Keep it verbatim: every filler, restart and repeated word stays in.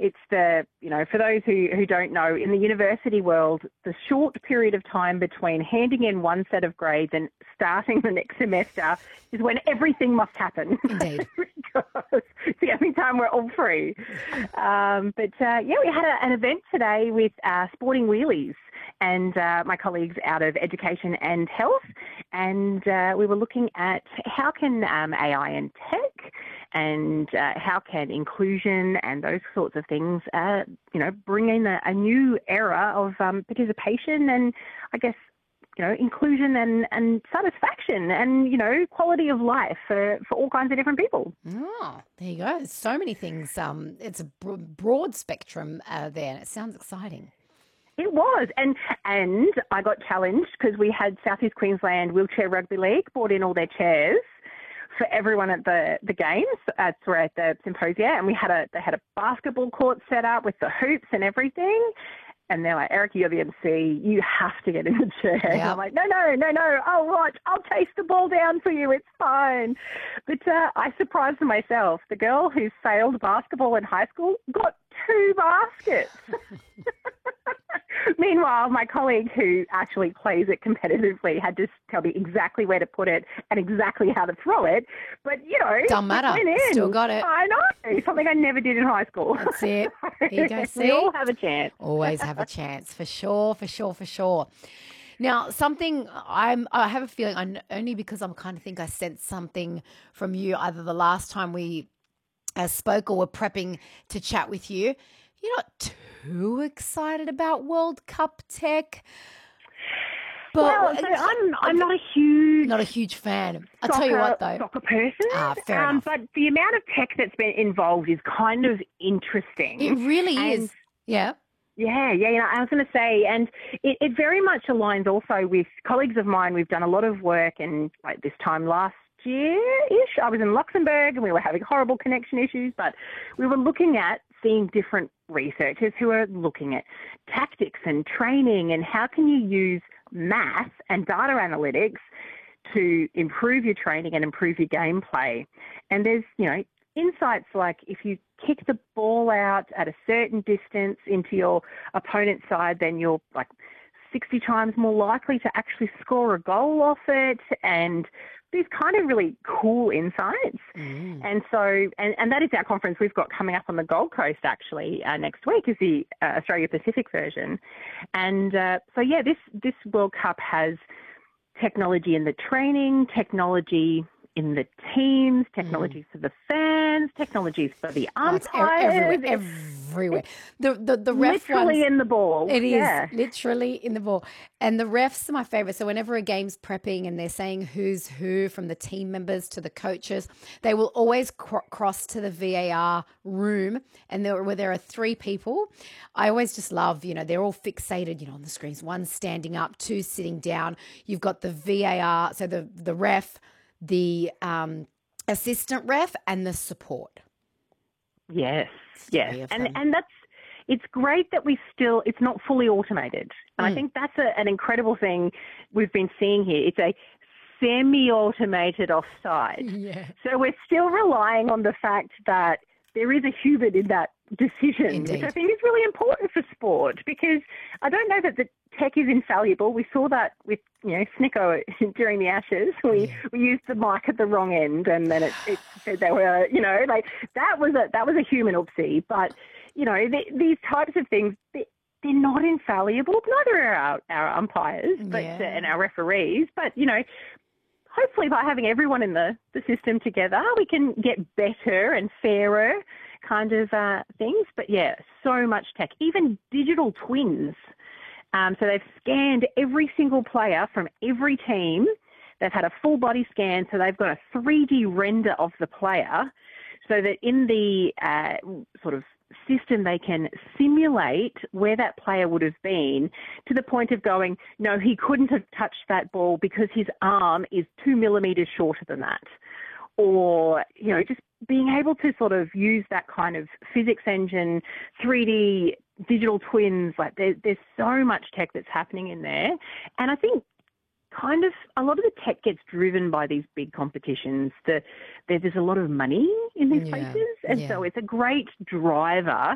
it's the, you know, for those who, who don't know, in the university world, the short period of time between handing in one set of grades and starting the next semester is when everything must happen. Indeed. Because it's the only time we're all free. Um, but, uh, yeah, we had a, an event today with uh, Sporting Wheelies and uh, my colleagues out of Education and Health, and uh, we were looking at how can um, A I and tech and uh, how can inclusion and those sorts of things, uh, you know, bring in a, a new era of um, participation and, I guess, you know, inclusion and, and satisfaction and, you know, quality of life for, for all kinds of different people. Oh, there you go. So many things. Um, it's a bro- broad spectrum uh, there, and it sounds exciting. It was, and and I got challenged because we had South East Queensland Wheelchair Rugby League brought in all their chairs for everyone at the, the games, uh, sorry, at the symposia, and we had a they had a basketball court set up with the hoops and everything. And they're like, Erica, you're the M C. You have to get in the chair. Yep. And I'm like, no, no, no, no. I'll watch. I'll chase the ball down for you. It's fine. But uh, I surprised myself. The girl who sailed basketball in high school got two baskets. Meanwhile, my colleague who actually plays it competitively had to tell me exactly where to put it and exactly how to throw it. But, you know, don't matter. Went in. Still got it. I know. Something I never did in high school. That's it. There you go. See? We all have a chance. Always have a chance, for sure, for sure, for sure. Now, something I'm, I have a feeling, I, only because I'm kind of think I sensed something from you either the last time we uh, spoke or were prepping to chat with you. You're not too excited about World Cup tech. But well, so I'm I'm not a huge not a huge fan. I'll soccer, tell you what though, soccer person. Ah, fair um, enough. But the amount of tech that's been involved is kind of interesting. It really and is. Yeah. Yeah, yeah, yeah. I was going to say, and it, it very much aligns also with colleagues of mine. We've done a lot of work, and like this time last year-ish, I was in Luxembourg, and we were having horrible connection issues, but we were looking at seeing different researchers who are looking at tactics and training and how can you use math and data analytics to improve your training and improve your gameplay. And there's, you know, insights like if you kick the ball out at a certain distance into your opponent's side, then you're like sixty times more likely to actually score a goal off it, and these kind of really cool insights. Mm. And so, and, and that is our conference we've got coming up on the Gold Coast actually uh, next week is the uh, Australia Pacific version. And uh, so, yeah, this, this World Cup has technology in the training, technology in the teams, technologies mm. for the fans, technologies for the umpires. Oh, everywhere, everywhere. The the the ref literally ones, in the ball. It is yeah. literally in the ball. And the refs are my favourite. So whenever a game's prepping and they're saying who's who from the team members to the coaches, they will always cr- cross to the V A R room, and there where there are three people. I always just love, you know, they're all fixated, you know, on the screens. One standing up, two sitting down. You've got the V A R, so the the ref, the um, assistant ref, and the support. Yes, yes. And and that's, it's great that we still, it's not fully automated. And mm. I think that's a, an incredible thing we've been seeing here. It's a semi-automated offside. Yeah. So we're still relying on the fact that there is a human in that decision, Indeed. which I think is really important for sport, because I don't know that the tech is infallible. We saw that with, you know, Snicko during the Ashes. We yeah. we used the mic at the wrong end, and then it, it said they were, you know, like that was a that was a human oopsie. But you know, the, these types of things, they, they're not infallible. Neither are our, our umpires, but yeah. uh, and our referees. But you know, hopefully by having everyone in the, the system together, we can get better and fairer kind of uh, things. But yeah, so much tech, even digital twins. Um, so they've scanned every single player from every team. They've had a full body scan, so they've got a three D render of the player so that in the uh, sort of system they can simulate where that player would have been, to the point of going, no, he couldn't have touched that ball because his arm is two millimetres shorter than that. Or, you know, just being able to sort of use that kind of physics engine, three D digital twins, like there, there's so much tech that's happening in there. And I think kind of a lot of the tech gets driven by these big competitions. The, there, there's a lot of money in these yeah, places. And yeah. so it's a great driver